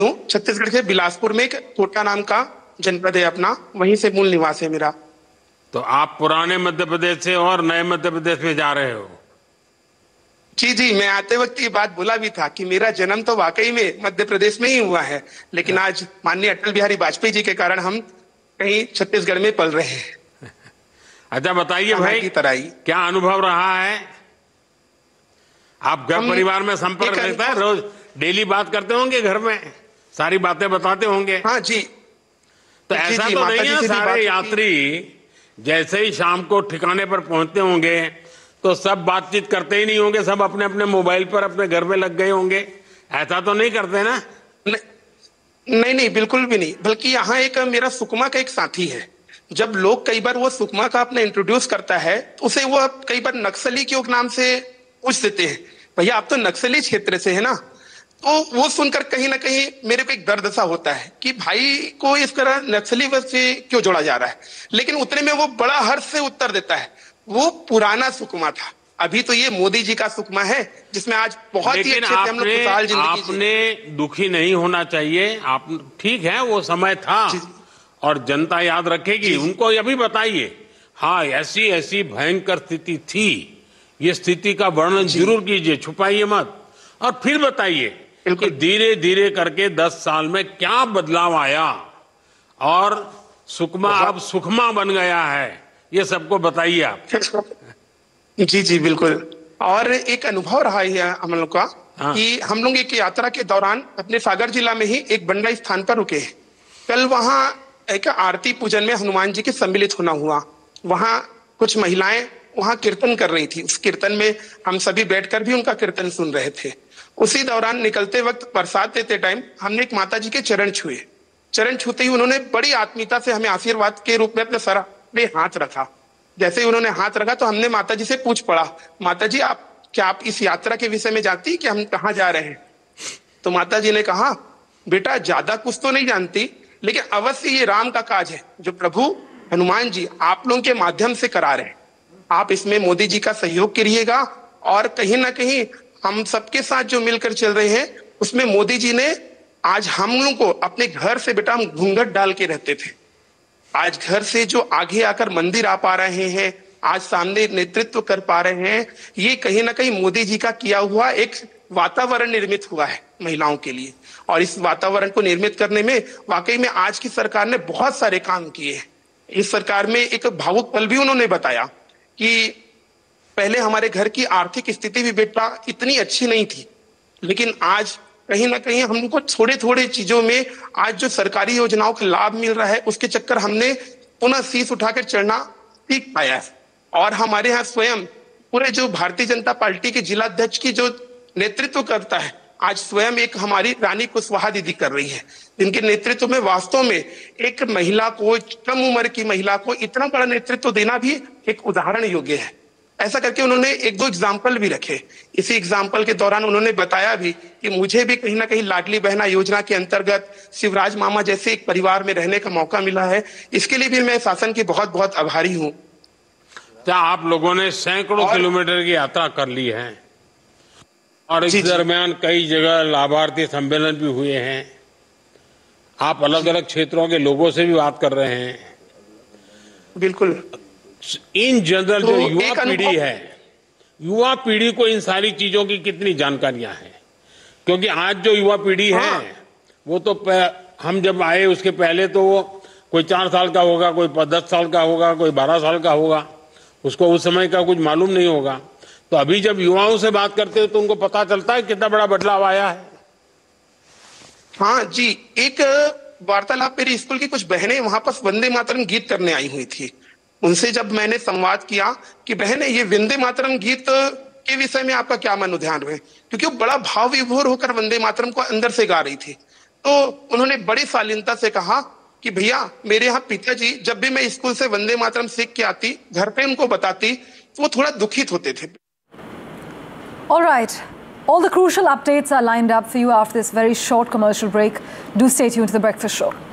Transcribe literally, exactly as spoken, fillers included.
हूँ छत्तीसगढ़ के बिलासपुर में एक कोटा नाम का जनपद है अपना, वहीं से मूल निवास है मेरा। तो आप पुराने मध्य प्रदेश से और नए मध्य प्रदेश में जा रहे हो? जी जी, मैं आते वक्त ये बात बोला भी था कि मेरा जन्म तो वाकई में मध्य प्रदेश में ही हुआ है, लेकिन आज माननीय अटल बिहारी वाजपेयी जी के कारण हम कहीं छत्तीसगढ़ में पल रहे हैं। अच्छा बताइए भाई, क्या अनुभव रहा है? आप घर परिवार में संपर्क रहता है, रोज डेली बात करते होंगे, घर में सारी बातें बताते होंगे? हाँ जी। तो जी, ऐसा जी, तो नहीं है सारे यात्री जैसे ही शाम को ठिकाने पर पहुंचते होंगे तो सब बातचीत करते ही नहीं होंगे, सब अपने अपने मोबाइल पर अपने घर में लग गए होंगे, ऐसा तो नहीं करते ना? नहीं नहीं, बिल्कुल भी नहीं। बल्कि यहाँ एक मेरा सुकमा का एक साथी है, जब लोग कई बार वो सुकमा का अपना इंट्रोड्यूस करता है तो उसे वो कई बार नक्सली के नाम से पूछ देते हैं, भैया आप तो नक्सली क्षेत्र से है ना। तो वो सुनकर कहीं ना कहीं मेरे को एक दर्द सा होता है कि भाई को इस तरह नक्सली से क्यों जोड़ा जा रहा है। लेकिन उतने में वो बड़ा हर्ष से उत्तर देता है, वो पुराना सुकमा था, अभी तो ये मोदी जी का सुकमा है जिसमें आज बहुत ही अच्छे से हम लोग खुशहाल जिंदगी। आपने दुखी नहीं होना चाहिए, आप ठीक है, वो समय था और जनता याद रखेगी, उनको अभी बताइए हाँ ऐसी ऐसी भयंकर स्थिति थी, ये स्थिति का वर्णन जरूर कीजिए, छुपाइए मत, और फिर बताइए कि धीरे धीरे करके दस साल में क्या बदलाव आया और सुकमा अब सुखमा बन गया है, ये सबको बताइए आप। जी जी बिल्कुल। और एक अनुभव रहा है हम लोग का कि हम लोग एक यात्रा के दौरान अपने सागर जिला में ही एक बंडा स्थान पर रुके। कल वहां एक आरती पूजन में हनुमान जी के सम्मिलित होना हुआ, वहां कुछ महिलाएं वहां कीर्तन कर रही थी, उस कीर्तन में हम सभी बैठकर भी उनका कीर्तन सुन रहे थे। उसी दौरान निकलते वक्त प्रसाद देते टाइम हमने एक माता जी के चरण छुए, चरण छूते ही उन्होंने बड़ी आत्मीयता से हमें आशीर्वाद के रूप में अपने सर पे हाथ रखा। जैसे ही उन्होंने हाथ रखा तो हमने माता जी से पूछ पड़ा, माता जी आप क्या आप इस यात्रा के विषय में जानती कि हम कहाँ जा रहे हैं? तो माता जी ने कहा, बेटा ज्यादा कुछ तो नहीं जानती, लेकिन अवश्य ये राम का काज है जो प्रभु हनुमान जी आप लोगों के माध्यम से करा रहे हैं। आप इसमें मोदी जी का सहयोग करिएगा और कहीं ना कहीं हम सबके साथ जो मिलकर चल रहे हैं उसमें मोदी जी ने आज हम लोग को अपने घर से, बेटा हम घूंघट डाल के रहते थे, आज घर से जो आगे आकर मंदिर आ पा रहे हैं, आज सामने नेतृत्व कर पा रहे हैं, ये कहीं ना कहीं मोदी जी का किया हुआ एक वातावरण निर्मित हुआ है महिलाओं के लिए। और इस वातावरण को निर्मित करने में वाकई में आज की सरकार ने बहुत सारे काम किए हैं। इस सरकार में एक भावुक पल भी उन्होंने बताया कि पहले हमारे घर की आर्थिक स्थिति भी बेटा इतनी अच्छी नहीं थी, लेकिन आज कहीं ना कहीं हमको थोड़े थोड़े चीजों में आज जो सरकारी योजनाओं का लाभ मिल रहा है उसके चक्कर हमने पुनः शीश उठाकर चढ़ना सीख पाया है। और हमारे यहाँ स्वयं पूरे जो भारतीय जनता पार्टी के जिला अध्यक्ष की जो नेतृत्व करता है, आज स्वयं एक हमारी रानी कुशवाहा दीदी कर रही है, जिनके नेतृत्व में वास्तव में एक महिला को, कम उम्र की महिला को इतना बड़ा नेतृत्व देना भी एक उदाहरण योग्य है। ऐसा करके उन्होंने एक दो एग्जाम्पल भी रखे। इसी एग्जाम्पल के दौरान उन्होंने बताया भी कि मुझे भी कहीं ना कहीं लाडली बहना योजना के अंतर्गत शिवराज मामा जैसे एक परिवार में रहने का मौका मिला है, इसके लिए भी मैं शासन की बहुत बहुत आभारी हूँ। क्या आप लोगों ने सैकड़ों किलोमीटर की यात्रा कर ली है और इस दरमियान कई जगह लाभार्थी सम्मेलन भी हुए हैं, आप अलग अलग क्षेत्रों के लोगों से भी बात कर रहे हैं। बिल्कुल। इन जनरल जो युवा पीढ़ी है, युवा पीढ़ी को इन सारी चीजों की कितनी जानकारियां हैं? क्योंकि आज जो युवा पीढ़ी है वो तो हम जब आए उसके पहले तो वो कोई चार साल का होगा, कोई दस साल का होगा, कोई बारह साल का होगा, उसको उस समय का कुछ मालूम नहीं होगा। तो अभी जब युवाओं से बात करते हो तो उनको पता चलता है कितना बड़ा बदलाव आया है। हाँ जी, एक वार्तालाप मेरी स्कूल की कुछ बहनें वहां पर वंदे मातरम गीत करने आई हुई थी, उनसे जब मैंने संवाद किया कि बहने ये वंदे मातरम गीत के विषय में आपका क्या मनोध्यान है, क्योंकि वो बड़ा भाव विभोर होकर वंदे मातरम को अंदर से गा रही थी। तो उन्होंने बड़ी शालीनता से कहा कि भैया मेरे यहाँ पिताजी जब भी मैं स्कूल से वंदे मातरम सीख के आती, घर पे उनको बताती, तो वो थोड़ा दुखित होते थे। All right. All the crucial updates are lined up for you after this very short commercial break. Do stay tuned to The Breakfast Show.